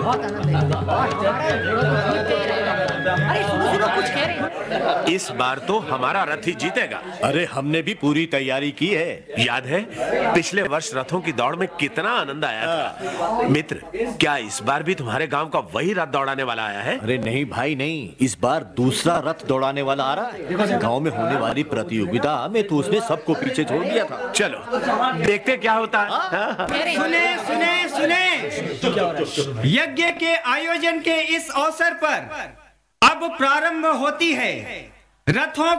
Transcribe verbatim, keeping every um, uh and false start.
बहुत आनंद है। अरे सुनो सुनो, कुछ कह रहे हैं। इस बार तो हमारा रथ ही जीतेगा। अरे हमने भी पूरी तैयारी की है। याद है पिछले वर्ष रथों की दौड़ में कितना आनंद आया था। मित्र, क्या इस बार भी तुम्हारे गांव का वही रथ दौड़ाने वाला आया है? अरे नहीं भाई नहीं, इस बार दूसरा रथ दौड़ाने वाला आ रहा है। गांव में होने वाली प्रतियोगिता में तो उसने सबको पीछे छोड़ दिया था। चलो देखते क्या होता है। सुने सुने सुने, यज्ञ के आयोजन के इस अवसर पर अब प्रारंभ होती है रथों